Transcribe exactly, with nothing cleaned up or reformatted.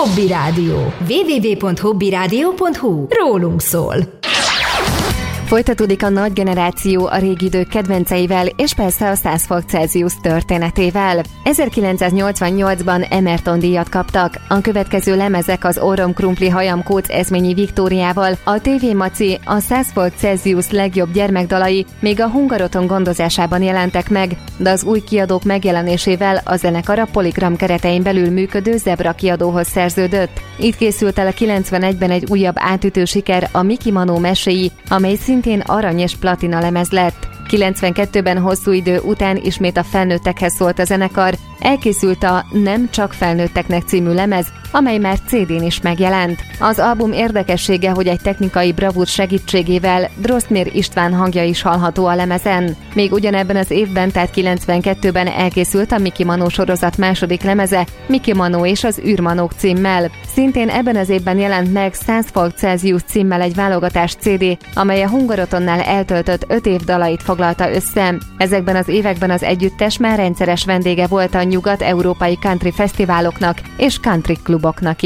Hobby Rádió. double-u double-u double-u pont hobby rádió pont hu. Rólunk szól. Folytatódik a nagy generáció a régi idők kedvenceivel, és persze a száz fok Celsius történetével. ezerkilencszáznyolcvannyolcban Emerton díjat kaptak. A következő lemezek az Orrom krumpli hajam kóc Eszményi Viktóriával, a té vé Maci, a száz fok Celsius legjobb gyermekdalai még a Hungaroton gondozásában jelentek meg, de az új kiadók megjelenésével a zenekar a Polygram keretein belül működő Zebra kiadóhoz szerződött. Itt készült el a kilencvenegyben egy újabb átütő siker, a Miki Manó meséi, amely szintén arany és platina lemez lett. kilencvenkettőben hosszú idő után ismét a felnőttekhez szólt a zenekar, elkészült a Nem csak felnőtteknek című lemez, amely már cé dén is megjelent. Az album érdekessége, hogy egy technikai bravúr segítségével Drosztmér István hangja is hallható a lemezen. Még ugyanebben az évben, tehát kilencvenkettőben elkészült a Miki Manó sorozat második lemeze, Miki Manó és az űrmanók címmel. Szintén ebben az évben jelent meg száz fok Celsius címmel egy válogatás cé dé, amely a Hungarotonnál eltöltött öt év dalait foglalta össze. Ezekben az években az együttes már rendszeres vendége volt a nyugat-európai country fesztiváloknak és country kluboknak